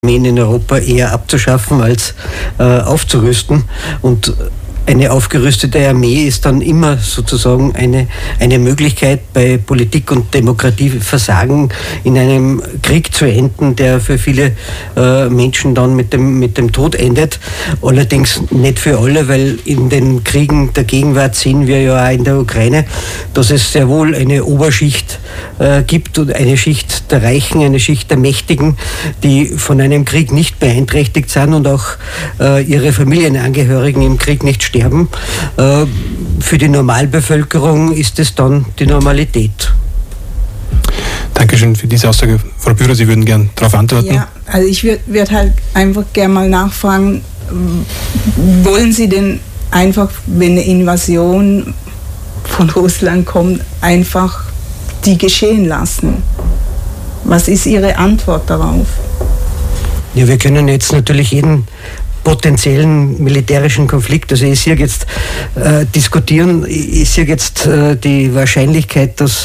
Armeen in Europa eher abzuschaffen als aufzurüsten. Und eine aufgerüstete Armee ist dann immer sozusagen eine Möglichkeit, bei Politik und Demokratieversagen in einem Krieg zu enden, der für viele Menschen dann mit dem Tod endet. Allerdings nicht für alle, weil in den Kriegen der Gegenwart sehen wir ja auch in der Ukraine, dass es sehr wohl eine Oberschicht gibt und eine Schicht der Reichen, eine Schicht der Mächtigen, die von einem Krieg nicht beeinträchtigt sind und auch ihre Familienangehörigen im Krieg nicht sterben. Für die Normalbevölkerung ist es dann die Normalität. Dankeschön für diese Aussage. Frau Bührer, Sie würden gern darauf antworten. Ja, also ich würde halt einfach gerne mal nachfragen, wollen Sie denn einfach, wenn eine Invasion von Russland kommt, einfach die geschehen lassen? Was ist Ihre Antwort darauf? Ja, wir können jetzt natürlich jeden potenziellen militärischen Konflikt, also ich sehe jetzt diskutieren, ich sehe jetzt die Wahrscheinlichkeit, dass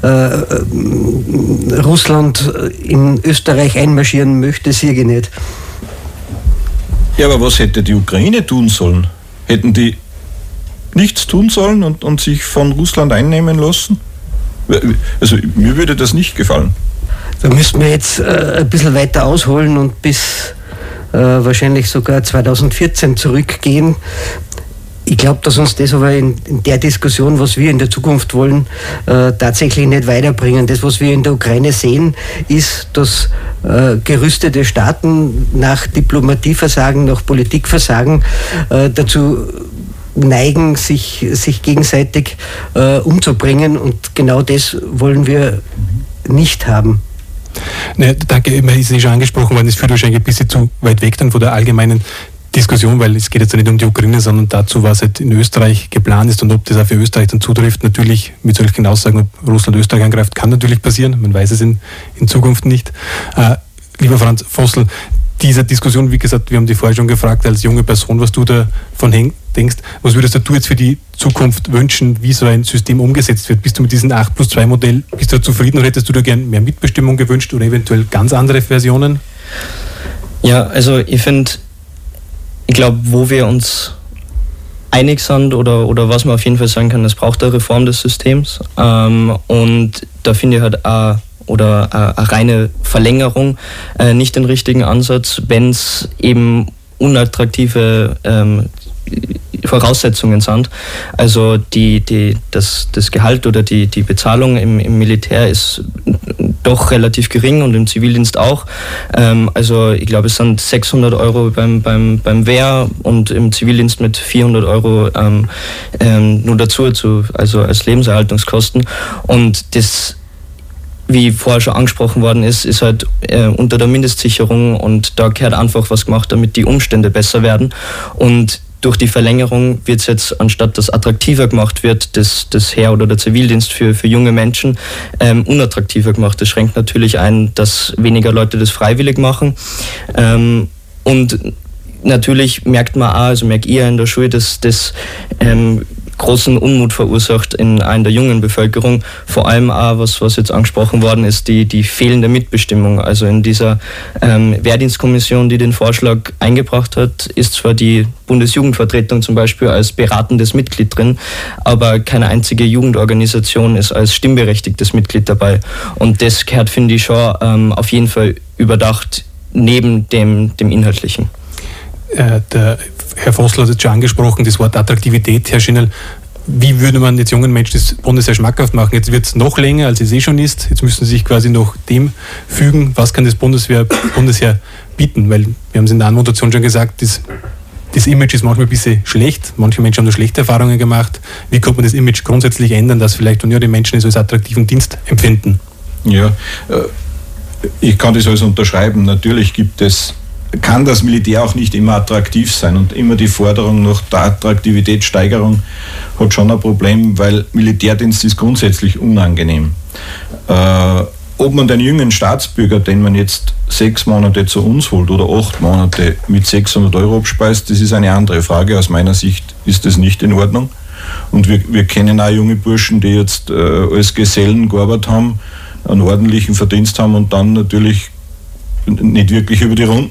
Russland in Österreich einmarschieren möchte, sehe ich nicht. Ja, aber was hätte die Ukraine tun sollen? Hätten die nichts tun sollen und sich von Russland einnehmen lassen? Also mir würde das nicht gefallen. Da müssten wir jetzt ein bisschen weiter ausholen und bis wahrscheinlich sogar 2014 zurückgehen. Ich glaube, dass uns das aber in der Diskussion, was wir in der Zukunft wollen, tatsächlich nicht weiterbringen. Das, was wir in der Ukraine sehen, ist, dass gerüstete Staaten nach Diplomatieversagen, nach Politikversagen dazu neigen, sich gegenseitig umzubringen, und genau das wollen wir nicht haben. Ne, danke, ist schon angesprochen worden, es führt wahrscheinlich ein bisschen zu weit weg dann von der allgemeinen Diskussion, weil es geht jetzt nicht um die Ukraine, sondern dazu, was halt in Österreich geplant ist und ob das auch für Österreich dann zutrifft. Natürlich mit solchen Aussagen, ob Russland Österreich angreift, kann natürlich passieren, man weiß es in Zukunft nicht. Lieber Franz Vossl, diese Diskussion, wie gesagt, wir haben dich vorher schon gefragt, als junge Person, was du davon denkst, was würdest du jetzt für die Zukunft wünschen, wie so ein System umgesetzt wird? Bist du mit diesem 8+2 Modell, bist du zufrieden oder hättest du dir gern mehr Mitbestimmung gewünscht oder eventuell ganz andere Versionen? Ja, also ich glaube, wo wir uns einig sind oder was man auf jeden Fall sagen kann, es braucht eine Reform des Systems, und da finde ich halt auch oder eine reine Verlängerung nicht den richtigen Ansatz, wenn es eben unattraktive Voraussetzungen sind. Also das Gehalt oder die Bezahlung im Militär ist doch relativ gering und im Zivildienst auch. Also ich glaube, es sind 600 Euro beim Wehr und im Zivildienst mit 400 Euro nur dazu, also als Lebenserhaltungskosten. Und das, wie vorher schon angesprochen worden ist halt unter der Mindestsicherung, und da gehört einfach was gemacht, damit die Umstände besser werden. Und durch die Verlängerung wird es jetzt, anstatt dass attraktiver gemacht wird, das Heer oder der Zivildienst für junge Menschen, unattraktiver gemacht. Das schränkt natürlich ein, dass weniger Leute das freiwillig machen. Und natürlich merkt man auch, also merke ich in der Schule, dass das großen Unmut verursacht in der jungen Bevölkerung. Vor allem auch, was jetzt angesprochen worden ist, die fehlende Mitbestimmung. Also in dieser Wehrdienstkommission, die den Vorschlag eingebracht hat, ist zwar die Bundesjugendvertretung zum Beispiel als beratendes Mitglied drin, aber keine einzige Jugendorganisation ist als stimmberechtigtes Mitglied dabei. Und das gehört, finde ich, schon auf jeden Fall überdacht neben dem Inhaltlichen. Der Herr Vossl hat jetzt schon angesprochen, das Wort Attraktivität, Herr Schinnel. Wie würde man jetzt jungen Menschen das Bundesheer schmackhaft machen? Jetzt wird es noch länger, als es schon ist. Jetzt müssen sie sich quasi noch dem fügen. Was kann das Bundesheer bieten? Weil wir haben es in der Anmoderation schon gesagt, das Image ist manchmal ein bisschen schlecht. Manche Menschen haben da schlechte Erfahrungen gemacht. Wie kann man das Image grundsätzlich ändern, dass vielleicht die Menschen es als attraktiven Dienst empfinden? Ja, ich kann das alles unterschreiben. Natürlich kann das Militär auch nicht immer attraktiv sein, und immer die Forderung nach der Attraktivitätssteigerung hat schon ein Problem, weil Militärdienst ist grundsätzlich unangenehm. Ob man den jungen Staatsbürger, den man jetzt 6 Monate zu uns holt oder 8 Monate mit 600 Euro abspeist, das ist eine andere Frage. Aus meiner Sicht ist das nicht in Ordnung. Und wir kennen auch junge Burschen, die jetzt als Gesellen gearbeitet haben, einen ordentlichen Verdienst haben und dann natürlich nicht wirklich über die Runden